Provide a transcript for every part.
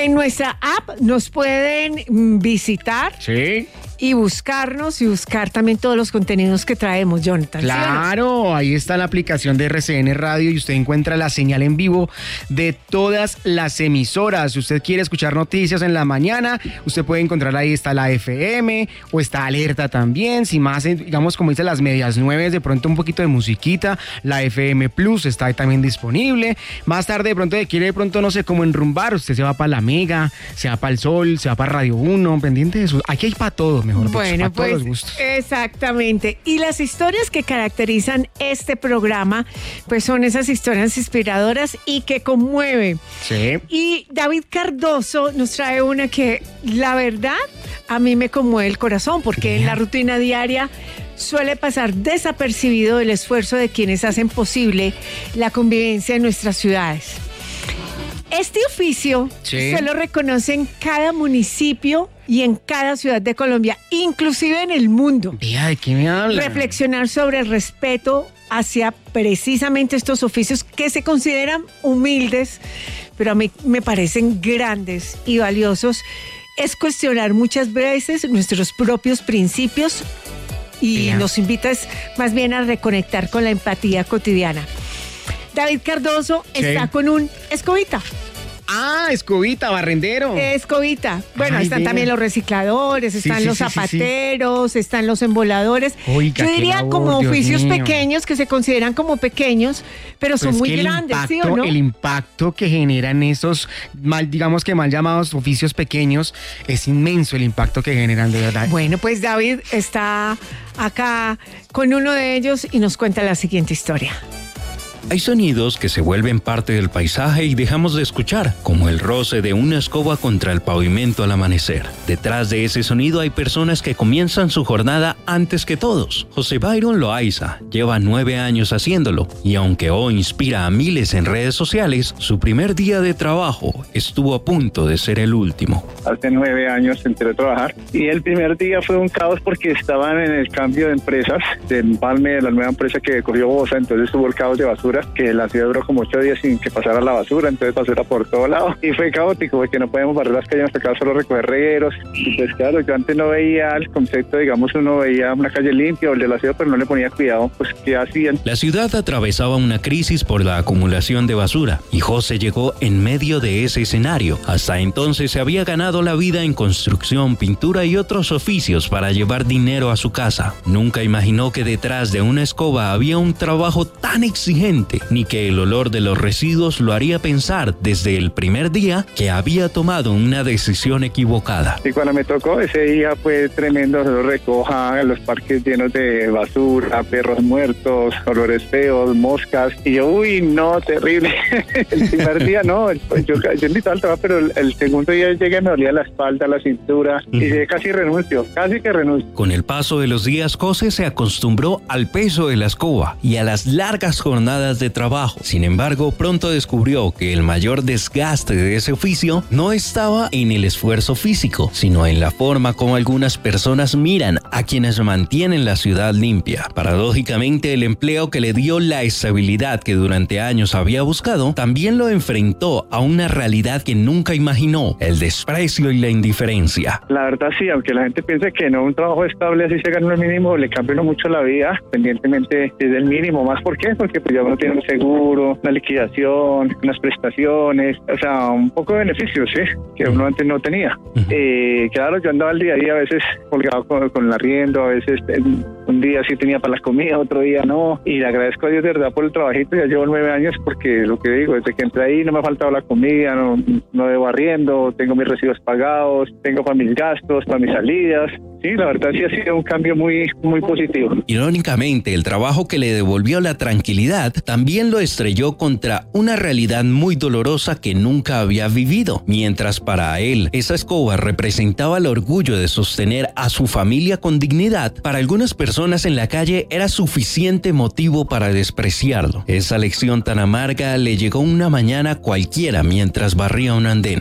En nuestra app nos pueden visitar. Sí. Y buscarnos y buscar también todos los contenidos que traemos, Jonathan. Claro, ¿sí o no? Ahí está la aplicación de RCN Radio y usted encuentra la señal en vivo de todas las emisoras. Si usted quiere escuchar noticias en la mañana, usted puede encontrar ahí está la FM o está Alerta también. Si más, digamos, como dice las medias 9, de pronto un poquito de musiquita, la FM Plus está ahí también disponible. Más tarde de pronto quiere de pronto, no sé, cómo enrumbar, usted se va para la Mega, se va para el Sol, se va para Radio 1, pendiente de eso. Aquí hay para todo, mejor dicho, bueno, para pues todos los gustos. Exactamente. Y las historias que caracterizan este programa, pues son esas historias inspiradoras y que conmueven. Sí. Y David Cardoso nos trae una que, la verdad, a mí me conmueve el corazón, porque en la rutina diaria suele pasar desapercibido el esfuerzo de quienes hacen posible la convivencia en nuestras ciudades. Este oficio se lo reconoce en cada municipio y en cada ciudad de Colombia, inclusive en el mundo. ¿De qué me habla? Reflexionar sobre el respeto hacia precisamente estos oficios que se consideran humildes, pero a mí me parecen grandes y valiosos, es cuestionar muchas veces nuestros propios principios y nos invita más bien a reconectar con la empatía cotidiana. David Cardoso está con un escobita. Ah, escobita, barrendero. Escobita. Bueno, están también los recicladores, están los zapateros, están los emboladores. Oiga, yo diría labor, como Dios oficios mío. pequeños que se consideran como pequeños, pero son muy grandes, ¿sí o no? El impacto que generan esos mal llamados oficios pequeños es inmenso, el impacto que generan, de verdad. Bueno, pues David está acá con uno de ellos y nos cuenta la siguiente historia. Hay sonidos que se vuelven parte del paisaje y dejamos de escuchar, como el roce de una escoba contra el pavimento al amanecer. Detrás de ese sonido hay personas que comienzan su jornada antes que todos. José Byron Loaiza lleva 9 años haciéndolo y aunque hoy inspira a miles en redes sociales, su primer día de trabajo estuvo a punto de ser el último. Hace 9 años entré a trabajar y el primer día fue un caos porque estaban en el cambio de empresas, del empalme de la nueva empresa que cogió Bosa, entonces tuvo el caos de basura, que la ciudad duró como 8 días sin que pasara la basura, entonces basura por todo lado y fue caótico porque no podíamos barrer las calles, nos tocaba solo recoger regueros y pues claro, yo antes no veía el concepto, digamos, uno veía una calle limpia o el de la ciudad, pero no le ponía cuidado, pues qué hacían. La ciudad atravesaba una crisis por la acumulación de basura y José llegó en medio de ese escenario. Hasta entonces se había ganado la vida en construcción, pintura y otros oficios para llevar dinero a su casa. Nunca imaginó que detrás de una escoba había un trabajo tan exigente, ni que el olor de los residuos lo haría pensar desde el primer día que había tomado una decisión equivocada. Y cuando me tocó ese día fue tremendo, se recoja los parques llenos de basura, perros muertos, olores feos, moscas, y yo, uy, no, terrible. El primer día no, yo invitaba al trabajo, pero el segundo día llegué, me dolía la espalda, la cintura, y casi que renuncio. Con el paso de los días, José se acostumbró al peso de la escoba y a las largas jornadas de trabajo. Sin embargo, pronto descubrió que el mayor desgaste de ese oficio no estaba en el esfuerzo físico, sino en la forma como algunas personas miran a quienes mantienen la ciudad limpia. Paradójicamente, el empleo que le dio la estabilidad que durante años había buscado, también lo enfrentó a una realidad que nunca imaginó: el desprecio y la indiferencia. La verdad sí, aunque la gente piense que no, un trabajo estable así se gana el mínimo, le cambia uno mucho la vida, pendientemente es del mínimo. ¿Más por qué? Porque pues ya uno tiene un seguro, una liquidación, unas prestaciones, o sea, un poco de beneficios, ¿sí? Que uno antes no tenía. Claro, yo andaba al día a día, a veces colgado con el arriendo, a veces un día sí tenía para la comida, otro día no, y le agradezco a Dios de verdad por el trabajito. Ya llevo 9 años porque lo que digo, desde que entré ahí no me ha faltado la comida, no debo arriendo, tengo mis recibos pagados, tengo para mis gastos, para mis salidas. Sí, la verdad sí ha sido un cambio muy, muy positivo. Irónicamente, el trabajo que le devolvió la tranquilidad también lo estrelló contra una realidad muy dolorosa que nunca había vivido. Mientras para él esa escoba representaba el orgullo de sostener a su familia con dignidad, para algunas personas en la calle era suficiente motivo para despreciarlo. Esa lección tan amarga le llegó una mañana cualquiera mientras barría un andén. Por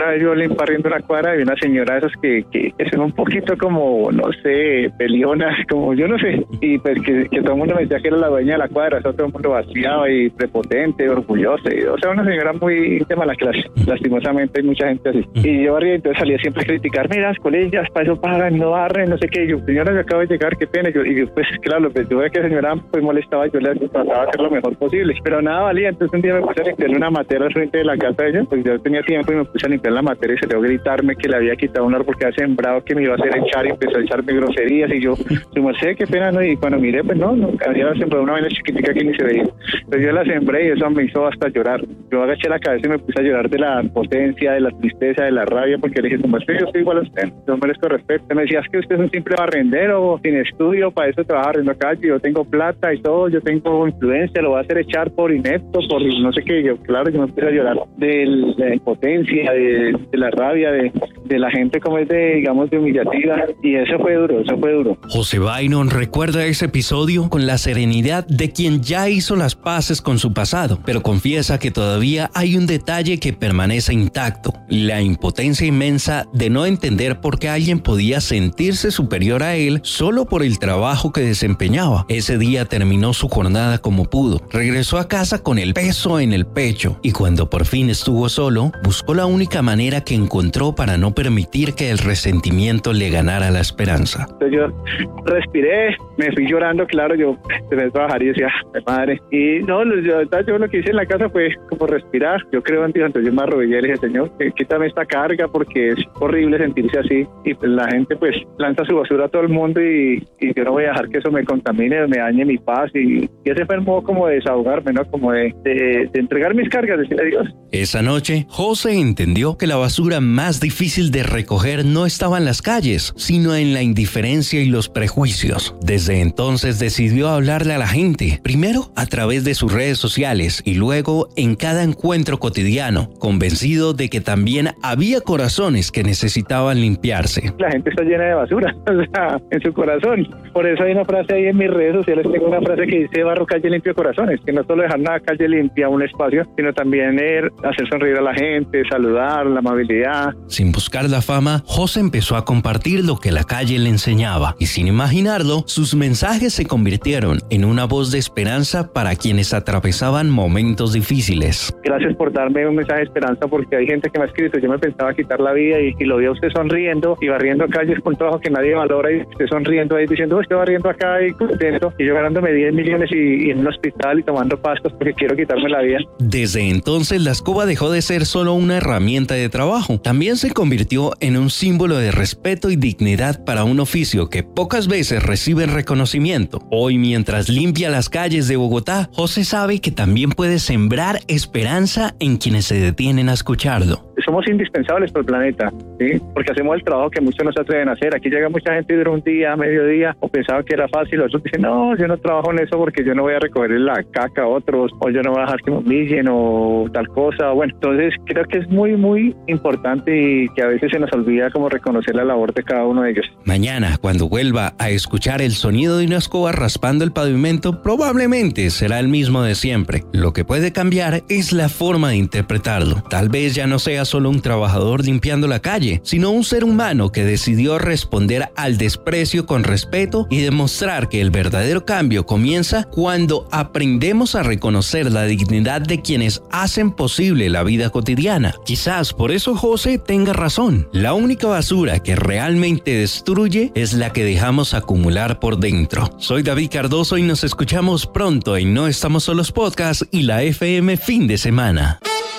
una vez yo barriendo una cuadra y una señora de esas que son un poquito como, no sé, pelionas, como yo no sé, y pues que todo el mundo me decía que era la dueña de la cuadra, eso todo el mundo vaciado y prepotente, orgullosa, o sea, una señora muy de mala clase, lastimosamente hay mucha gente así. Y yo barría, entonces salía siempre a criticar, mira, las colillas, para eso pagan, no barren, no sé qué, y yo, señora, yo acabo de llegar, qué pena, y yo pues claro, pues yo veía que la señora pues molestaba, yo le trataba de hacer lo mejor posible, pero nada valía, entonces un día me puse a limpiarle una matera al frente de la casa de ella, pues yo tenía tiempo y me puse a limpiar la matera y se le dio a gritarme que le había quitado un árbol que había sembrado, que me iba a hacer echar y empezó a echarme groserías y yo, sé qué pena, ¿no? Y cuando miré, pues no, había sembrado una vaina chiquitica que ni se veía. Entonces yo la sembré y eso me hizo hasta llorar. Yo agaché la cabeza y me puse a llorar de la impotencia, de la tristeza, de la rabia, porque le dije, como es que yo soy igual a usted, yo merezco respeto. Me decía, es que usted es un simple barrendero, sin estudio, para eso trabaja barriendo calle, yo tengo plata y todo, yo tengo influencia, lo voy a hacer echar por inepto, por no sé qué. Yo, claro, yo me empecé a llorar de la impotencia, de la rabia, de la gente como es digamos, de humillativa, y eso fue duro. José Byron recuerda ese episodio con la serenidad de quien ya hizo las paces con su pasado, pero confiesa que todavía hay un detalle que permanece intacto: la impotencia inmensa de no entender por qué alguien podía sentirse superior a él solo por el trabajo que desempeñaba. Ese día terminó su jornada como pudo, regresó a casa con el peso en el pecho, y cuando por fin estuvo solo, buscó la única manera que encontró para no permitir que el resentimiento le ganara la esperanza. Entonces yo respiré, me fui llorando, claro, yo empecé a trabajar y decía, madre, y no, yo lo que hice en la casa fue como respirar, yo creo en Dios, entonces yo me arrodillé y le dije, Señor, quítame esta carga porque es horrible sentirse así, y pues la gente pues lanza su basura a todo el mundo y yo no voy a dejar que eso me contamine, me dañe mi paz, y ese fue el modo como de desahogarme, ¿no? Como de entregar mis cargas, decirle a Dios. Esa noche, José entendió que la basura más difícil de recoger no estaba en las calles, sino en la indiferencia y los prejuicios. Desde entonces decidió hablarle a la gente, primero a través de sus redes sociales y luego en cada encuentro cotidiano, convencido de que también había corazones que necesitaban limpiarse. La gente está llena de basura, o sea, en su corazón. Por eso hay una frase ahí en mis redes sociales, tengo una frase que dice barro calle limpio corazones, que no solo dejar una calle limpia, un espacio, sino también hacer sonreír a la gente, saludar, la amabilidad. Sin buscar la fama, José empezó a compartir lo que la calle le enseñaba, y sin imaginarlo, sus mensajes se convirtieron en una voz de esperanza para quienes atravesaban momentos difíciles. Gracias por darme un mensaje de esperanza, porque hay gente que me ha escrito, yo me pensaba quitar la vida y lo vi a usted sonriendo y barriendo calles con trabajo que nadie valora, y usted sonriendo ahí diciendo, estoy barriendo acá y contento, y yo ganándome 10 millones y en un hospital y tomando pastos porque quiero quitarme la vida. Desde entonces la escoba dejó de ser solo una herramienta de trabajo, también se convirtió en un símbolo de respeto y dignidad para un oficio que pocas veces recibe reconocimiento. Hoy, mientras limpia las calles de Bogotá, José sabe que también puede sembrar esperanza en quienes se detienen a escucharlo. Somos indispensables para el planeta, ¿sí? Porque hacemos el trabajo que muchos no se atreven a hacer. Aquí llega mucha gente y dura un día, mediodía, o pensaba que era fácil, otros dicen, no, yo no trabajo en eso porque yo no voy a recoger la caca a otros, o yo no voy a dejar que me humillen, o tal cosa. Bueno, entonces creo que es muy, muy importante y que a veces se nos olvida como reconocer la labor de cada uno de ellos. Mañana, cuando vuelva a escuchar el sonido de una escoba raspando el pavimento, probablemente será el mismo de siempre. Lo que puede cambiar es la forma de interpretarlo. Tal vez ya no sea solo un trabajador limpiando la calle, sino un ser humano que decidió responder al desprecio con respeto y demostrar que el verdadero cambio comienza cuando aprendemos a reconocer la dignidad de quienes hacen posible la vida cotidiana. Quizás por eso José tenga razón. La única basura que realmente destruye es la que dejamos acumular por dentro. Soy David Cardoso y nos escuchamos pronto en No Estamos Solos Podcast y la FM Fin de Semana.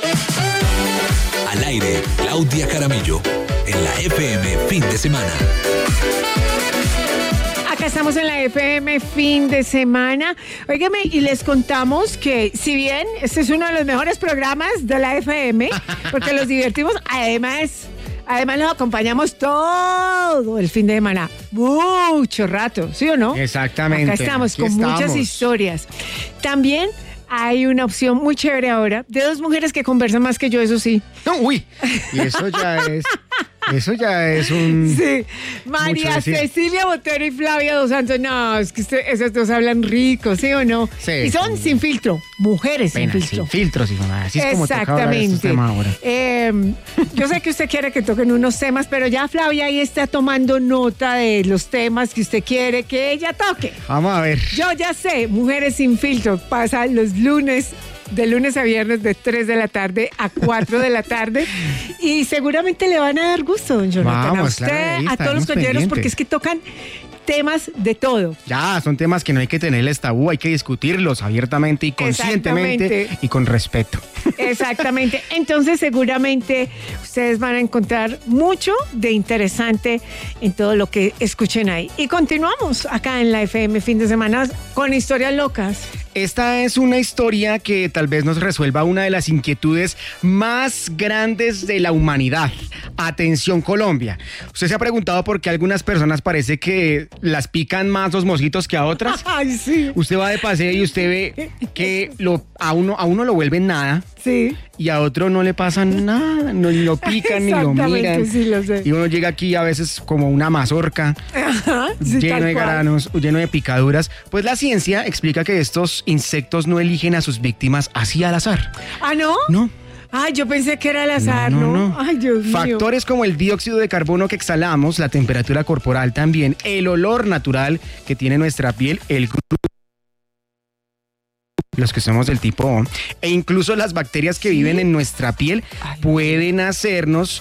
Al aire, Claudia Jaramillo, en la FM Fin de Semana. Acá estamos en la FM Fin de Semana. Óigame, y les contamos que si bien este es uno de los mejores programas de la FM, porque los divertimos, además nos acompañamos todo el fin de semana, mucho rato, ¿sí o no? Exactamente. Acá estamos con muchas historias. También hay una opción muy chévere ahora de dos mujeres que conversan más que yo, eso sí. No, uy, y eso ya es un... Sí, María Cecilia Botero y Flavia Dos Santos. No, es que esas dos hablan rico, ¿sí o no? Sí. Y son sin filtro, mujeres sin filtro. Sin filtro, sí, mamá. Así es como toca hablar de estos temas ahora. Yo sé que usted quiere que toquen unos temas, pero ya Flavia ahí está tomando nota de los temas que usted quiere que ella toque. Vamos a ver. Yo ya sé, Mujeres sin Filtro pasa los lunes, de lunes a viernes, de 3 de la tarde a 4 de la tarde. Y seguramente le van a dar gusto, don Jonathan. Vamos, a usted, claro, ahí a todos los estaremos compañeros, porque pendientes. es que tocan temas de todo. Ya, son temas que no hay que tenerles tabú, hay que discutirlos abiertamente y conscientemente Exactamente. y con respeto. Exactamente. Entonces, seguramente ustedes van a encontrar mucho de interesante en todo lo que escuchen ahí. Y continuamos acá en la FM Fin de Semana con historias locas. Esta es una historia que tal vez nos resuelva una de las inquietudes más grandes de la humanidad. Atención, Colombia. ¿Usted se ha preguntado por qué a algunas personas parece que las pican más los mosquitos que a otras? Ay, sí. Usted va de paseo y usted ve que a uno lo vuelven nada Sí. y a otro no le pasa nada, no lo pican ni lo Exactamente, miran. sí, lo sé. Y uno llega aquí a veces como una mazorca, Ajá, sí, lleno tal de cual. granos, lleno de picaduras. Pues la ciencia explica que estos insectos no eligen a sus víctimas así al azar. ¿Ah, no? No. Ay, yo pensé que era al azar, ¿no? Ay, Dios mío. Factores como el dióxido de carbono que exhalamos, la temperatura corporal también, el olor natural que tiene nuestra piel, el grupo, los que somos del tipo O, e incluso las bacterias que viven en nuestra piel pueden hacernos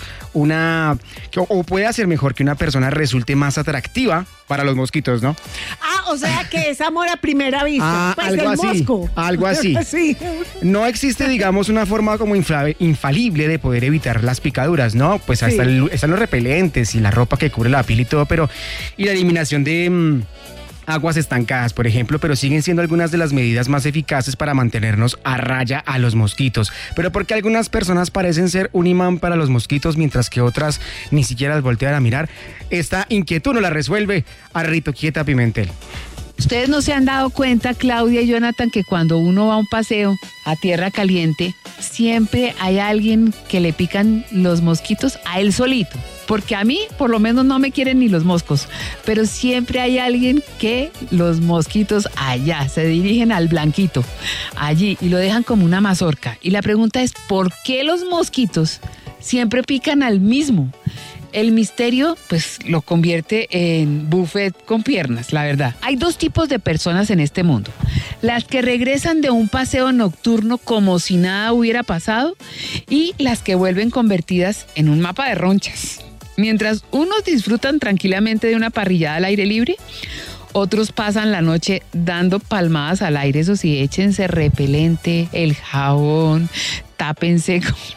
o puede hacer mejor que una persona resulte más atractiva para los mosquitos, ¿no? Ah, o sea que es amor a primera vista. Ah, Pues algo del así, mosco. algo así. Sí. No existe, digamos, una forma como infalible de poder evitar las picaduras, ¿no? Pues Sí. están los repelentes y la ropa que cubre la piel y todo, pero y la eliminación de aguas estancadas, por ejemplo, pero siguen siendo algunas de las medidas más eficaces para mantenernos a raya a los mosquitos. Pero porque algunas personas parecen ser un imán para los mosquitos, mientras que otras ni siquiera las voltean a mirar. Esta inquietud no la resuelve Arrito Quieta Pimentel. Ustedes no se han dado cuenta, Claudia y Jonathan, que cuando uno va a un paseo a tierra caliente, siempre hay alguien que le pican los mosquitos a él solito. Porque a mí, por lo menos, no me quieren ni los moscos. Pero siempre hay alguien que los mosquitos allá se dirigen al blanquito, allí, y lo dejan como una mazorca. Y la pregunta es, ¿por qué los mosquitos siempre pican al mismo? El misterio, pues, lo convierte en buffet con piernas, la verdad. Hay dos tipos de personas en este mundo. Las que regresan de un paseo nocturno como si nada hubiera pasado y las que vuelven convertidas en un mapa de ronchas. Mientras unos disfrutan tranquilamente de una parrillada al aire libre, otros pasan la noche dando palmadas al aire. Eso sí, échense repelente, el jabón, tápense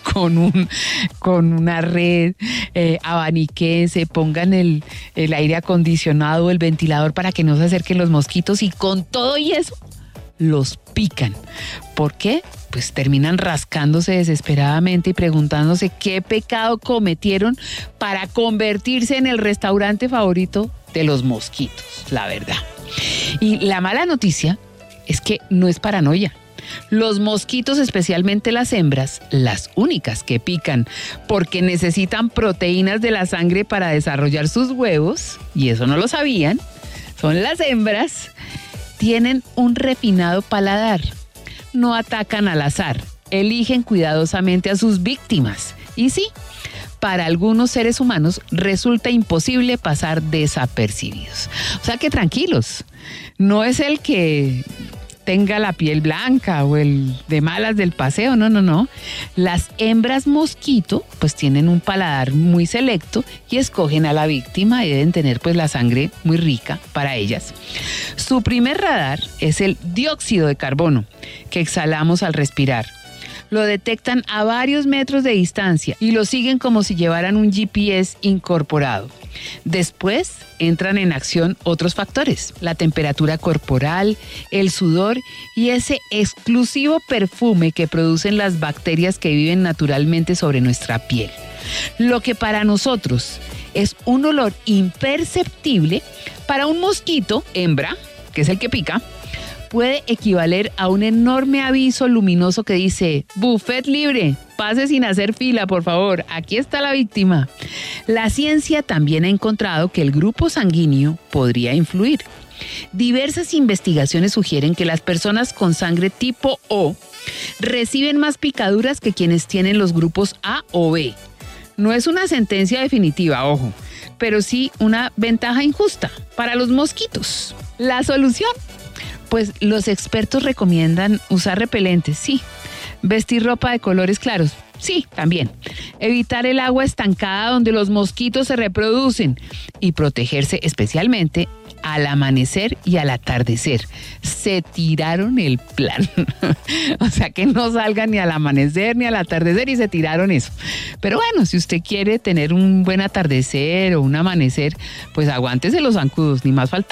con una red, abaniquense, pongan el aire acondicionado, el ventilador para que no se acerquen los mosquitos y con todo y eso los pican. ¿Por qué? Pues terminan rascándose desesperadamente y preguntándose qué pecado cometieron para convertirse en el restaurante favorito de los mosquitos, la verdad. Y la mala noticia es que no es paranoia. Los mosquitos, especialmente las hembras, las únicas que pican porque necesitan proteínas de la sangre para desarrollar sus huevos, y eso no lo sabían, son las hembras, tienen un refinado paladar. No atacan al azar, eligen cuidadosamente a sus víctimas. Y sí, para algunos seres humanos resulta imposible pasar desapercibidos. O sea que tranquilos, no es el que tenga la piel blanca o el de malas del paseo, no. Las hembras mosquito pues tienen un paladar muy selecto y escogen a la víctima y deben tener pues la sangre muy rica para ellas. Su primer radar es el dióxido de carbono que exhalamos al respirar. Lo detectan a varios metros de distancia y lo siguen como si llevaran un GPS incorporado. Después entran en acción otros factores, la temperatura corporal, el sudor y ese exclusivo perfume que producen las bacterias que viven naturalmente sobre nuestra piel. Lo que para nosotros es un olor imperceptible, para un mosquito hembra, que es el que pica, puede equivaler a un enorme aviso luminoso que dice: buffet libre, pase sin hacer fila, por favor, aquí está la víctima. La ciencia también ha encontrado que el grupo sanguíneo podría influir. Diversas investigaciones sugieren que las personas con sangre tipo O reciben más picaduras que quienes tienen los grupos A o B. No es una sentencia definitiva, ojo, pero sí una ventaja injusta para los mosquitos. ¿La solución? Pues los expertos recomiendan usar repelentes, sí. Vestir ropa de colores claros, sí, también. Evitar el agua estancada donde los mosquitos se reproducen y protegerse especialmente al amanecer y al atardecer. Se tiraron el plan. O sea, que no salgan ni al amanecer ni al atardecer y se tiraron eso. Pero bueno, si usted quiere tener un buen atardecer o un amanecer, pues aguántese los zancudos, ni más falta.